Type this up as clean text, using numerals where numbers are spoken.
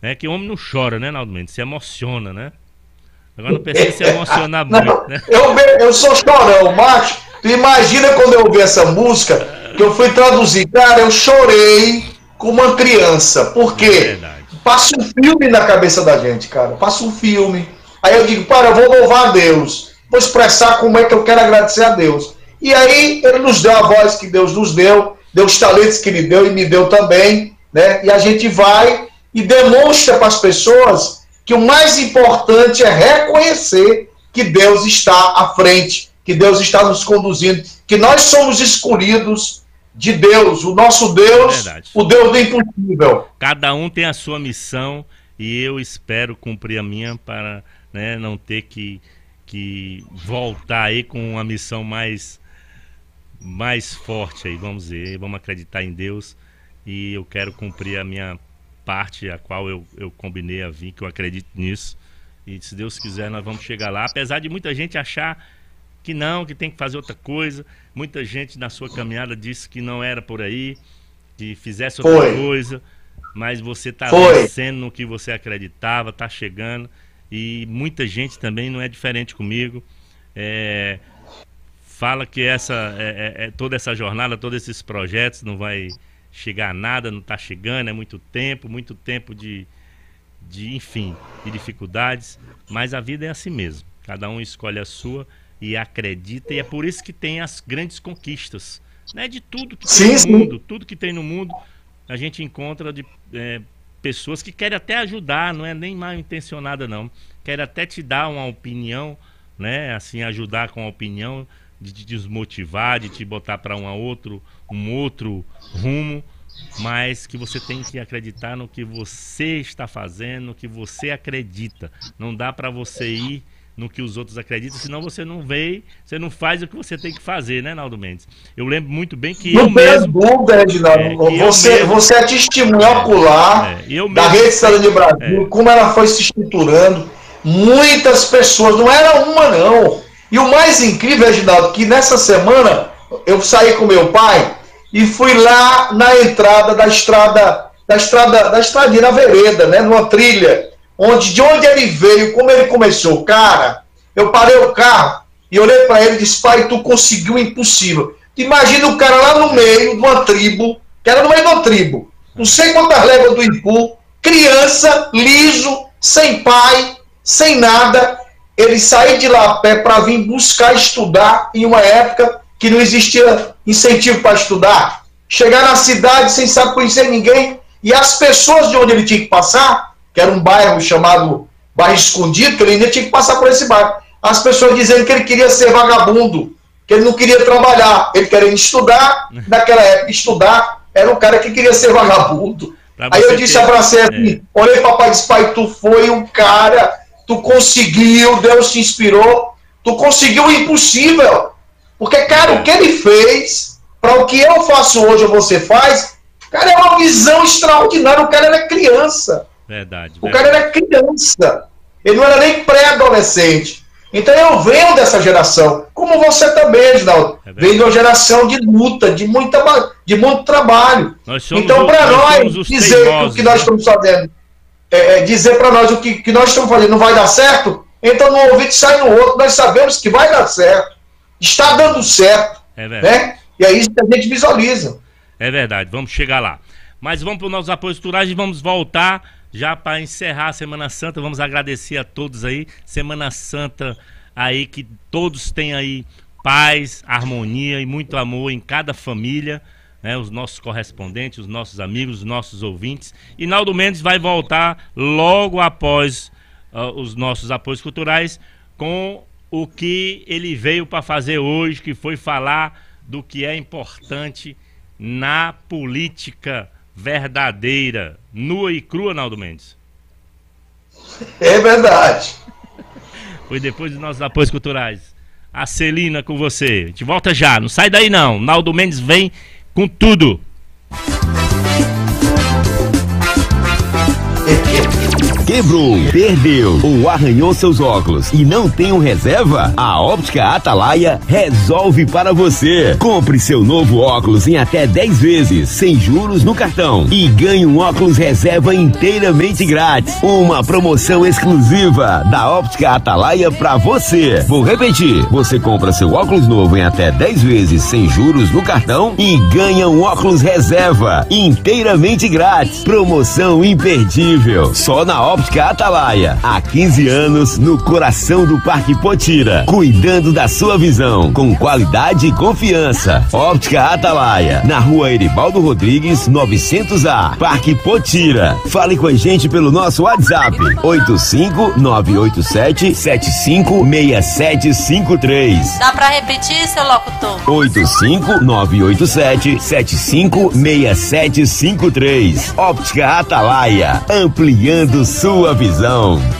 né? Que o homem não chora, né, Naldo Mendes? Se emociona, né? Agora não precisa se emocionar muito, né? Eu sou chorão, macho. Tu imagina quando eu ouvi essa música, que eu fui traduzir. Cara, eu chorei como uma criança. Por quê? Passa um filme na cabeça da gente, cara. Passa um filme. Aí eu digo, eu vou louvar a Deus. Vou expressar como é que eu quero agradecer a Deus. E aí ele nos deu a voz que Deus nos deu os talentos que ele deu e me deu também, né? E a gente vai e demonstra para as pessoas que o mais importante é reconhecer que Deus está à frente, que Deus está nos conduzindo, que nós somos escolhidos de Deus, o nosso Deus, o Deus do impossível. Cada um tem a sua missão e eu espero cumprir a minha para, né, não ter que voltar aí com uma missão mais forte aí, vamos dizer, vamos acreditar em Deus e eu quero cumprir a minha parte, a qual eu combinei a vir, que eu acredito nisso e se Deus quiser nós vamos chegar lá, apesar de muita gente achar que não, que tem que fazer outra coisa, muita gente na sua caminhada disse que não era por aí, que fizesse outra coisa, mas você está vencendo no que você acreditava, está chegando e muita gente também não é diferente comigo, fala que toda essa jornada, todos esses projetos não vai chegar a nada, não está chegando, é muito tempo de enfim, de dificuldades, mas a vida é assim mesmo, cada um escolhe a sua e acredita, e é por isso que tem as grandes conquistas, né, de tudo que tem no mundo, tudo que tem no mundo, a gente encontra de pessoas que querem até ajudar, não é nem mal intencionada não, querem até te dar uma opinião, né, assim, ajudar com a opinião, de te desmotivar, de te botar para um outro rumo, mas que você tem que acreditar no que você está fazendo, no que você acredita. Não dá para você ir no que os outros acreditam, senão você não vê, você não faz o que você tem que fazer, né, Naldo Mendes? Eu lembro muito bem que não eu mesmo... Dúvida, Reginaldo. Você é testemunho ocular da Rede Cidadania de Brasil, como ela foi se estruturando. Muitas pessoas, não era uma não. E o mais incrível, Reginaldo, que nessa semana eu saí com meu pai e fui lá na entrada da estradinha, na vereda, né, numa trilha, de onde ele veio, como ele começou. Cara, eu parei o carro e olhei para ele e disse, pai, tu conseguiu o impossível. Imagina o cara lá no meio de uma tribo, que era no meio de uma tribo, não sei quantas léguas do Ipu, criança, liso, sem pai, sem nada, ele sair de lá a pé para vir buscar estudar em uma época que não existia incentivo para estudar, chegar na cidade sem saber conhecer ninguém, e as pessoas de onde ele tinha que passar, que era um bairro chamado Bairro Escondido, que ele ainda tinha que passar por esse bairro, as pessoas dizendo que ele queria ser vagabundo, que ele não queria trabalhar, ele queria estudar, naquela época estudar, era um cara que queria ser vagabundo. Aí eu disse, abracei assim, olhei para o papai e disse, pai, tu foi um cara, tu conseguiu, Deus te inspirou, tu conseguiu o impossível. Porque, cara, o que ele fez, para o que eu faço hoje ou você faz, cara, é uma visão extraordinária. O cara era criança. Verdade. O cara era criança. Ele não era nem pré-adolescente. Então eu venho dessa geração, como você também, Reginaldo. Venho de uma geração de luta, de muito trabalho. Então, para nós, dizer que o que nós estamos fazendo, dizer para nós o que nós estamos fazendo não vai dar certo, então no ouvido sai no outro, nós sabemos que vai dar certo. Está dando certo. Né? E é isso que a gente visualiza. É verdade, vamos chegar lá. Mas vamos para os nossos apoios culturais e vamos voltar já para encerrar a Semana Santa. Vamos agradecer a todos aí. Semana Santa aí, que todos tenham aí paz, harmonia e muito amor em cada família, né? Os nossos correspondentes, os nossos amigos, os nossos ouvintes. E Naldo Mendes vai voltar logo após os nossos apoios culturais com o que ele veio para fazer hoje, que foi falar do que é importante na política verdadeira, nua e crua, Naldo Mendes. É verdade. Foi depois dos nossos apoios culturais. A Celina com você. A gente volta já, não sai daí não. Naldo Mendes vem com tudo. quebrou, perdeu ou arranhou seus óculos e não tem um reserva? A Óptica Atalaia resolve para você. Compre seu novo óculos em até 10 vezes, sem juros no cartão, e ganhe um óculos reserva inteiramente grátis. Uma promoção exclusiva da Óptica Atalaia para você. Vou repetir, você compra seu óculos novo em até 10 vezes, sem juros no cartão, e ganha um óculos reserva inteiramente grátis. Promoção imperdível, só na Óptica Atalaia. Há 15 anos no coração do Parque Potira, cuidando da sua visão com qualidade e confiança. Óptica Atalaia, na Rua Eribaldo Rodrigues, 900A, Parque Potira. Fale com a gente pelo nosso WhatsApp 85987756753. Dá pra repetir, seu locutor? 85987756753. Óptica Atalaia, ampliando sua visão.